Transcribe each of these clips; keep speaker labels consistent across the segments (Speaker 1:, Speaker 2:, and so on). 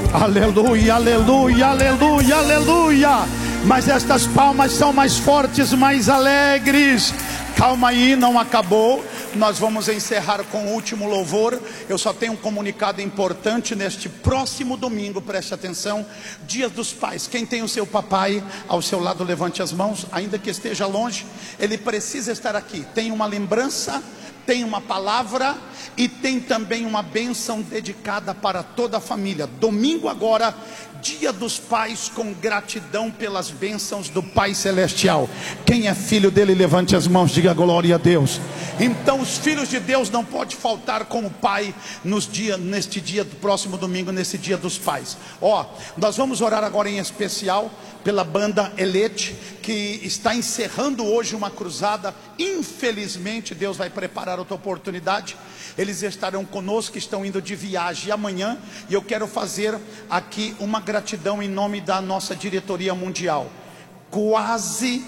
Speaker 1: Aleluia, aleluia, aleluia, aleluia. Mas estas palmas são mais fortes, mais alegres. Calma aí, não acabou. Nós vamos encerrar com o último louvor. Eu só tenho um comunicado importante. Neste próximo domingo, preste atenção, Dia dos Pais. Quem tem o seu papai ao seu lado, levante as mãos. Ainda que esteja longe, ele precisa estar aqui. Tem uma lembrança, tem uma palavra e tem também uma bênção dedicada para toda a família. Domingo agora, Dia dos Pais, com gratidão pelas bênçãos do Pai Celestial. Quem é filho dele, levante as mãos, diga glória a Deus. Então os filhos de Deus não podem faltar com o Pai neste dia do próximo domingo, nesse Dia dos Pais. Nós vamos orar agora em especial pela banda Elete, que está encerrando hoje uma cruzada. Infelizmente Deus vai preparar outra oportunidade. Eles estarão conosco, estão indo de viagem amanhã. E eu quero fazer aqui uma gratidão em nome da nossa diretoria mundial. Quase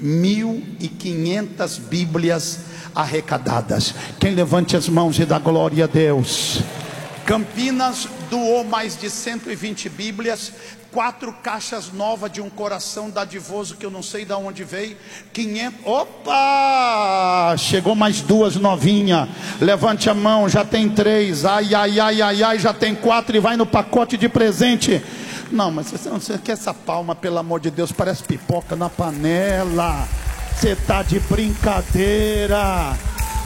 Speaker 1: 1.500 Bíblias arrecadadas. Quem levante as mãos e dá glória a Deus. Campinas doou mais de 120 Bíblias, 4 caixas novas de um coração dadivoso que eu não sei de onde veio, 500, opa, chegou mais 2 novinhas, levante a mão, já tem 3, ai, ai, ai, ai, ai, já tem 4 e vai no pacote de presente. Não, mas você quer essa palma, pelo amor de Deus, parece pipoca na panela, você está de brincadeira.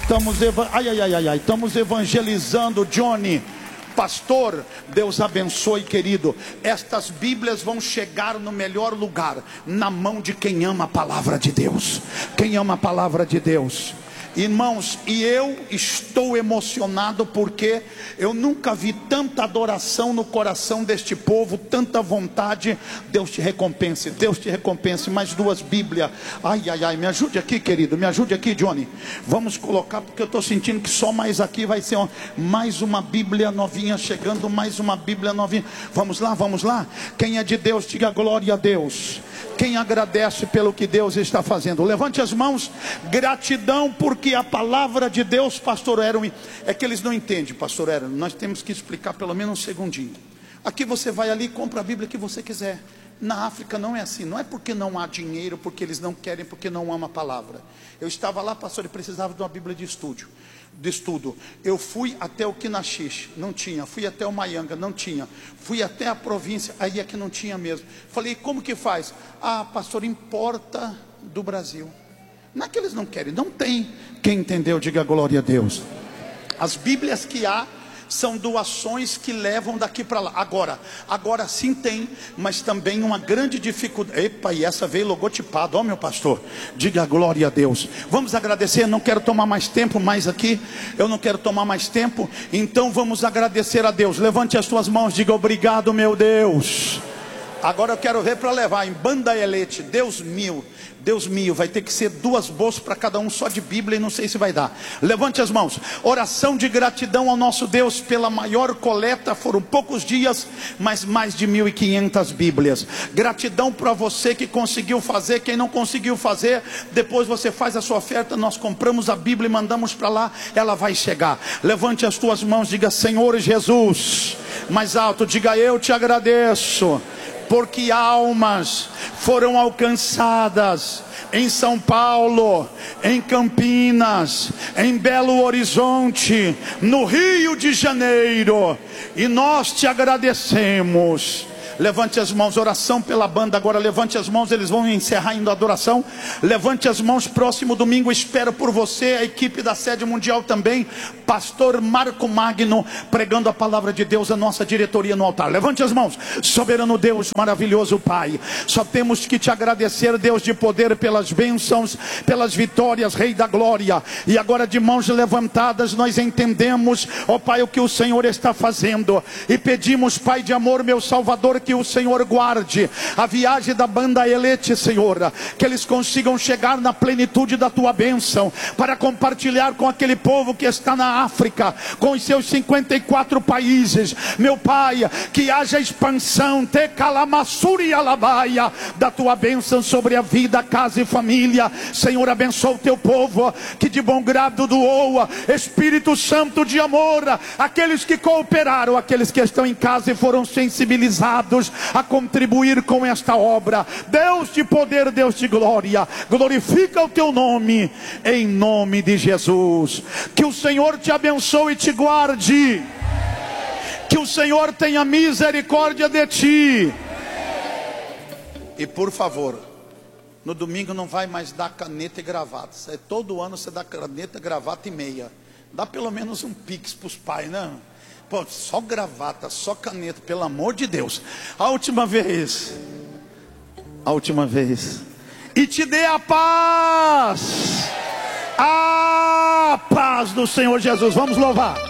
Speaker 1: Estamos evangelizando, Johnny. Pastor, Deus abençoe, querido. Estas Bíblias vão chegar no melhor lugar, na mão de quem ama a palavra de Deus. Quem ama a palavra de Deus. Irmãos, e eu estou emocionado porque eu nunca vi tanta adoração no coração deste povo, tanta vontade. Deus te recompense, Deus te recompense. Mais 2 Bíblias. Ai, ai, ai, me ajude aqui, querido, me ajude aqui, Johnny. Vamos colocar, porque eu estou sentindo que só mais aqui vai ser mais uma Bíblia novinha chegando, mais uma Bíblia novinha. Vamos lá, vamos lá. Quem é de Deus, diga glória a Deus. Quem agradece pelo que Deus está fazendo, levante as mãos. Gratidão, porque a palavra de Deus, pastor Aaron, é que eles não entendem, pastor Aaron. Nós temos que explicar pelo menos um segundinho. Aqui você vai ali e compra a Bíblia que você quiser. Na África não é assim, não é porque não há dinheiro, porque eles não querem, porque não amam a palavra. Eu estava lá, pastor, e precisava de uma Bíblia de estudo. Eu fui até o Kinaxixe, não tinha. Fui até o Maianga, não tinha. Fui até a província, aí é que não tinha mesmo. Falei, como que faz? Pastor, importa do Brasil. Não é que eles não querem, não tem. Quem entendeu, diga glória a Deus. As Bíblias que há são doações que levam daqui para lá. Agora sim tem, mas também uma grande dificuldade. Epa, e essa veio logotipada, meu pastor, diga glória a Deus. Vamos agradecer, não quero tomar mais tempo mais aqui, eu não quero tomar mais tempo, então vamos agradecer a Deus. Levante as suas mãos, diga obrigado, meu Deus. Agora eu quero ver para levar em banda Elete, Deus mil, vai ter que ser 2 bolsas para cada um só de Bíblia e não sei se vai dar. Levante as mãos. Oração de gratidão ao nosso Deus pela maior coleta. Foram poucos dias, mas mais de 1.500 Bíblias. Gratidão para você que conseguiu fazer. Quem não conseguiu fazer, depois você faz a sua oferta. Nós compramos a Bíblia e mandamos para lá, ela vai chegar. Levante as tuas mãos, diga Senhor Jesus. Mais alto, diga eu te agradeço, porque almas foram alcançadas em São Paulo, em Campinas, em Belo Horizonte, no Rio de Janeiro, e nós te agradecemos. Levante as mãos, oração pela banda agora, levante as mãos, eles vão encerrar indo a adoração. Levante as mãos, próximo domingo espero por você, a equipe da sede mundial também, pastor Marco Magno, pregando a palavra de Deus, a nossa diretoria no altar. Levante as mãos. Soberano Deus, maravilhoso Pai, só temos que te agradecer, Deus de poder, pelas bênçãos, pelas vitórias, Rei da glória. E agora de mãos levantadas nós entendemos, ó Pai, o que o Senhor está fazendo, e pedimos, Pai de amor, meu Salvador, que o Senhor guarde a viagem da banda Elete, Senhor, que eles consigam chegar na plenitude da tua bênção, para compartilhar com aquele povo que está na África, com os seus 54 países, meu Pai, que haja expansão, te calamassuri alabaia, da tua bênção sobre a vida, casa e família. Senhor, abençoa o teu povo, que de bom grado doou, Espírito Santo de amor, aqueles que cooperaram, aqueles que estão em casa e foram sensibilizados a contribuir com esta obra. Deus de poder, Deus de glória, glorifica o teu nome, em nome de Jesus. Que o Senhor te abençoe e te guarde, que o Senhor tenha misericórdia de ti. E por favor, no domingo não vai mais dar caneta e gravata. Todo ano você dá caneta, gravata e meia. Dá pelo menos um pix para os pais, né? Pô, só gravata, só caneta, pelo amor de Deus. A última vez. E te dê a paz. A paz do Senhor Jesus. Vamos louvar.